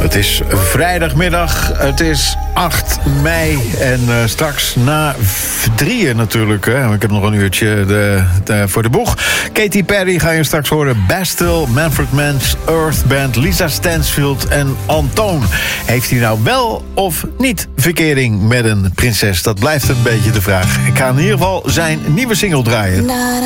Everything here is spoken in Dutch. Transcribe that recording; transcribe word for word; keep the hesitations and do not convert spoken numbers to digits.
Het is vrijdagmiddag, het is acht mei en uh, straks na drieën natuurlijk. Hè. Ik heb nog een uurtje de, de, voor de boeg. Katy Perry ga je straks horen. Bastille, Manfred Mann's Earth Band, Lisa Stansfield en Antoon. Heeft hij nou wel of niet verkering met een prinses? Dat blijft een beetje de vraag. Ik ga in ieder geval zijn nieuwe single draaien.